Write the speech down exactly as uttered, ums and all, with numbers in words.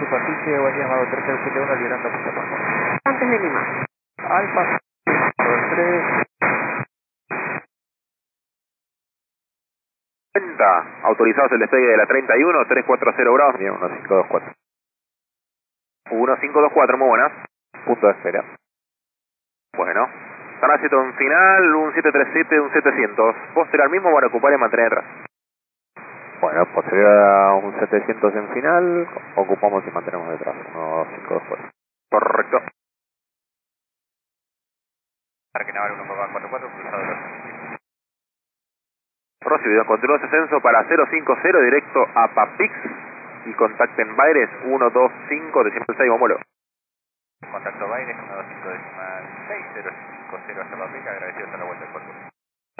superficie, buen día, Mago tres cero siete uno, liderando punto com. Antes de Lima. Alfa, dos tres. Autorizados el despegue de la treinta y uno, trescientos cuarenta grados. Bien, uno cinco dos cuatro. uno cinco dos cuatro, muy buenas. Punto de espera. Bueno. Tránsito en final, un siete tres siete, un setecientos. Posterior al mismo para ocupar y mantener atrás. Bueno, posterior a un setecientos en final, ocupamos y mantenemos detrás. uno cinco dos cuatro. Correcto. Parque Naval uno cuatro cuatro, cruzado de los Recibido, continúa ese ascenso para cero cinco cero directo a Papix y contacten Baires uno dos cinco decimal seis, vámonos. Contacto Baires uno dos cinco decimal seis, cero cinco cero hasta la pica, agradecidos a la vuelta del cuerpo.